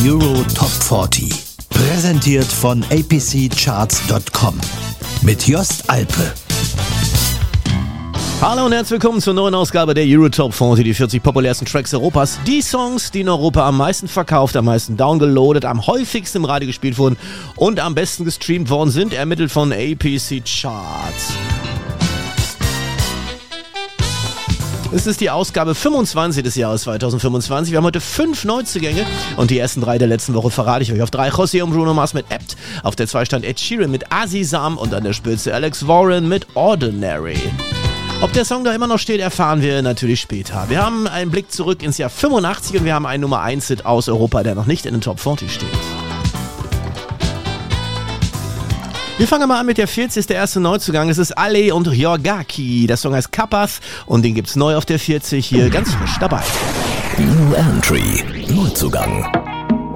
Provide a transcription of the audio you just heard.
Euro Top 40. Präsentiert von apccharts.com. Mit Jost Alpe. Hallo und herzlich willkommen zur neuen Ausgabe der Euro Top 40, die 40 populärsten Tracks Europas. Die Songs, die in Europa am meisten verkauft, am meisten downgeloadet, am häufigsten im Radio gespielt wurden und am besten gestreamt worden sind, ermittelt von APC Charts. Es ist die Ausgabe 25 des Jahres 2025. Wir haben heute 5 Neuzugänge und die ersten 3 der letzten Woche verrate ich euch. Auf 3 José und Bruno Mars mit Apt, auf der 2 stand Ed Sheeran mit Azizam und an der Spitze Alex Warren mit Ordinary. Ob der Song da immer noch steht, erfahren wir natürlich später. Wir haben einen Blick zurück ins Jahr 85 und wir haben einen Nummer 1 Hit aus Europa, der noch nicht in den Top 40 steht. Wir fangen mal an mit der 40. Der erste Neuzugang. Es ist Ale und Yorgaki. Der Song heißt Kappas und den gibt's neu auf der 40 hier ganz frisch dabei. New Entry. Neuzugang.